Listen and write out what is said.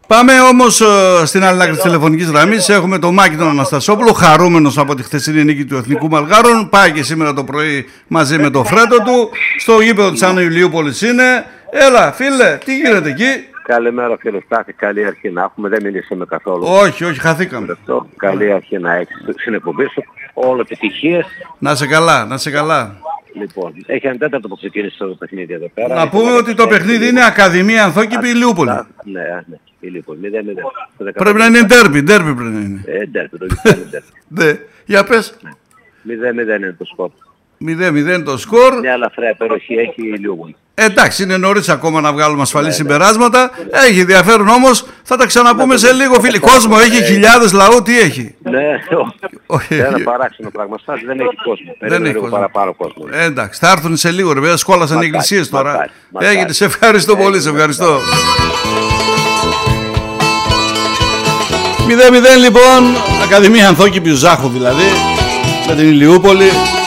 Πάμε όμως στην άλλη άκρη της τηλεφωνικής γραμμής. Έχουμε τον Μάκη τον Αναστασόπουλο, χαρούμενος από τη χθεσινή νίκη του Εθνικού Μαλγάρων. Πάει και σήμερα το πρωί μαζί με το φρέτο του. Στο γήπεδο της Άνω Ηλιούπολης είναι. Έλα φίλε, τι γίνεται εκεί? Καλημέρα φίλε Στάθη, καλή αρχή να έχουμε, δεν μιλήσαμε καθόλου. Όχι, χαθήκαμε. Καλή αρχή να έχεις στην εκπομπή σου, όλο επιτυχίες. Να σε καλά, να σε καλά. Λοιπόν, έχει ένα τέταρτο που ξεκίνησε το παιχνίδι εδώ πέρα. Να πούμε ότι το παιχνίδι είναι Ακαδημία Ανθόκηπη Ηλιούπολη. Ναι, Ηλιούπολη, 0-0. Πρέπει να είναι ντέρμπι πρέπει να είναι. Ντέρμπι, το είναι. Ναι, για πες. 0-0 είναι το σκορ. 0-0 το σκορ. Μια ελαφριά περιοχή έχει η Ηλιούπολη. Εντάξει, είναι νωρίς ακόμα να βγάλουμε ασφαλή συμπεράσματα. Έχει ενδιαφέρον όμως, θα τα ξαναπούμε σε λίγο φίλοι. Κόσμο έχει, χιλιάδες λαού, τι έχει? Ναι, ένα παράξενο πράγμα. Δεν έχει κόσμο. Δεν έχει κόσμο. Παραπάνω κόσμο. Εντάξει, θα έρθουν σε λίγο, ρε. Σκόλασαν οι εκκλησίες τώρα. Έγινε, σε ευχαριστώ πολύ, σε ευχαριστώ. 0-0 λοιπόν, Ακαδημία Ανθόκηπιου Ζάχου δηλαδή, με την Ηλιούπολη.